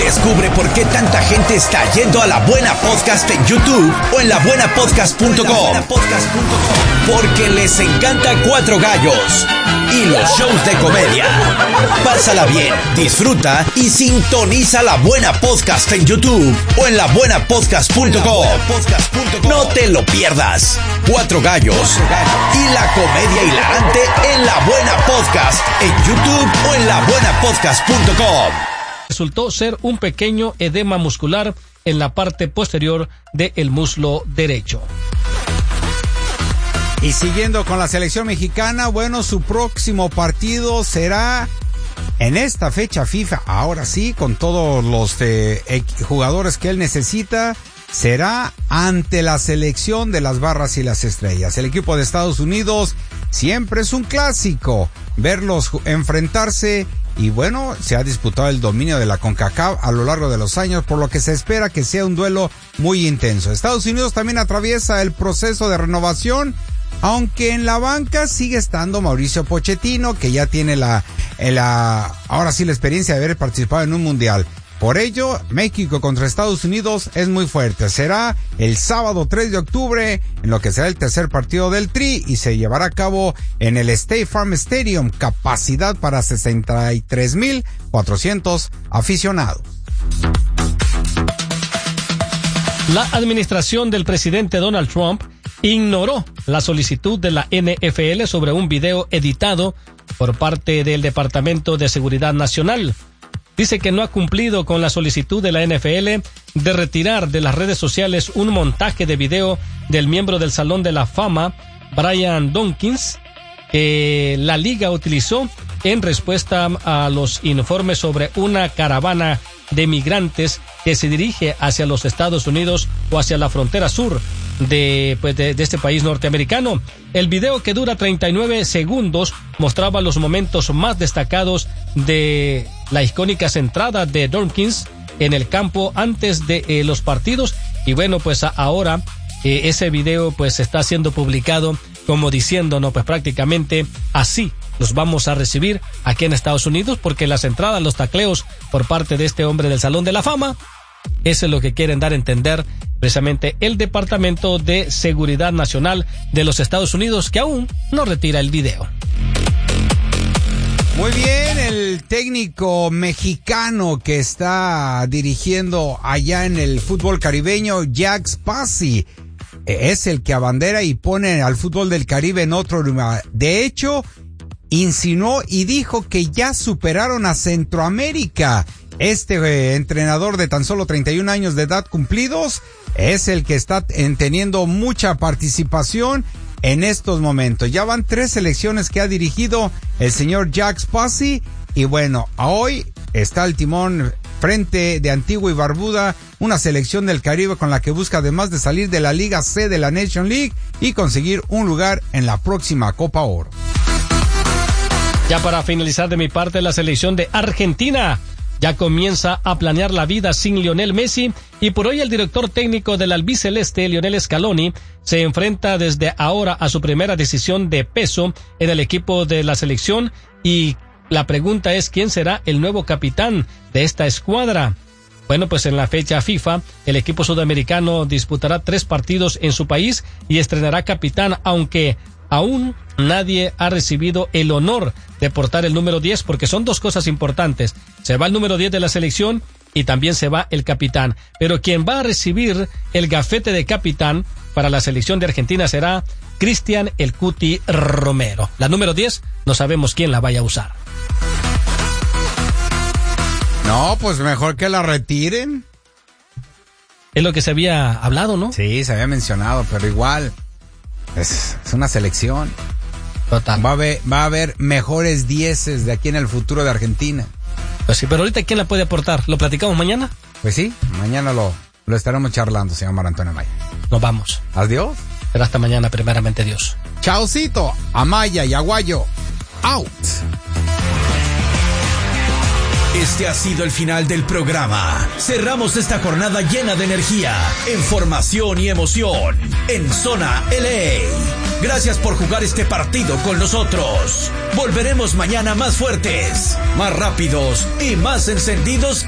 Descubre por qué tanta gente está yendo a La Buena Podcast en YouTube o en labuenapodcast.com. Porque les encanta Cuatro Gallos y los shows de comedia. Pásala bien, disfruta y sintoniza La Buena Podcast en YouTube o en labuenapodcast.com. No te lo pierdas. Cuatro Gallos y la comedia hilarante en La Buena Podcast en YouTube o en labuenapodcast.com. Resultó ser un pequeño edema muscular en la parte posterior del muslo derecho. Y siguiendo con la selección mexicana, bueno, su próximo partido será en esta fecha FIFA, ahora sí, con todos los jugadores que él necesita, será ante la selección de las Barras y las Estrellas. El equipo de Estados Unidos siempre es un clásico verlos enfrentarse. Y bueno, se ha disputado el dominio de la CONCACAF a lo largo de los años, por lo que se espera que sea un duelo muy intenso. Estados Unidos también atraviesa el proceso de renovación, aunque en la banca sigue estando Mauricio Pochettino, que ya tiene ahora sí la experiencia de haber participado en un mundial. Por ello, México contra Estados Unidos es muy fuerte. Será el sábado 3 de octubre, en lo que será el tercer partido del Tri, y se llevará a cabo en el State Farm Stadium, capacidad para 63,400 aficionados. La administración del presidente Donald Trump ignoró la solicitud de la NFL sobre un video editado por parte del Departamento de Seguridad Nacional. Dice que no ha cumplido con la solicitud de la NFL de retirar de las redes sociales un montaje de video del miembro del Salón de la Fama, Brian Dawkins, que la liga utilizó en respuesta a los informes sobre una caravana de migrantes que se dirige hacia los Estados Unidos o hacia la frontera sur de este país norteamericano. El video, que dura 39 segundos, mostraba los momentos más destacados de la icónica entrada de Dawkins en el campo antes de los partidos. Y bueno, pues ahora ese video pues está siendo publicado como diciendo, pues prácticamente así los vamos a recibir aquí en Estados Unidos, porque las entradas, los tacleos por parte de este hombre del Salón de la Fama, eso es lo que quieren dar a entender precisamente el Departamento de Seguridad Nacional de los Estados Unidos, que aún no retira el video. Muy bien, el técnico mexicano que está dirigiendo allá en el fútbol caribeño, Jack Spassi, es el que abandera y pone al fútbol del Caribe en otro lugar. De hecho, insinuó y dijo que ya superaron a Centroamérica. Este entrenador de tan solo 31 años de edad cumplidos es el que está teniendo mucha participación en estos momentos. Ya van 3 selecciones que ha dirigido el señor Jack Spassi, y bueno, hoy está al timón frente de Antigua y Barbuda, una selección del Caribe con la que busca, además de salir de la Liga C de la Nation League, y conseguir un lugar en la próxima Copa Oro. Ya para finalizar de mi parte, la selección de Argentina ya comienza a planear la vida sin Lionel Messi, y por hoy el director técnico del albiceleste, Lionel Scaloni, se enfrenta desde ahora a su primera decisión de peso en el equipo de la selección, y la pregunta es quién será el nuevo capitán de esta escuadra. Bueno, pues en la fecha FIFA, el equipo sudamericano disputará 3 partidos en su país y estrenará capitán, aunque aún nadie ha recibido el honor de portar el número 10, porque son 2 cosas importantes. Se va el número 10 de la selección y también se va el capitán. Pero quien va a recibir el gafete de capitán para la selección de Argentina será Cristian El Cuti Romero. La número 10 no sabemos quién la vaya a usar. No, pues mejor que la retiren. Es lo que se había hablado, ¿no? Sí, se había mencionado, pero igual es una selección. Total. Va a haber mejores 10 de aquí en el futuro de Argentina. Pues sí, pero ahorita ¿quién la puede aportar? ¿Lo platicamos mañana? Pues sí, mañana lo estaremos charlando, señor Mar Antonio Amaya. Nos vamos. Adiós. Pero hasta mañana, primeramente Dios. Chaucito, Amaya y Aguayo, out. Este ha sido el final del programa. Cerramos esta jornada llena de energía, información y emoción en Zona LA. Gracias por jugar este partido con nosotros. Volveremos mañana más fuertes, más rápidos y más encendidos.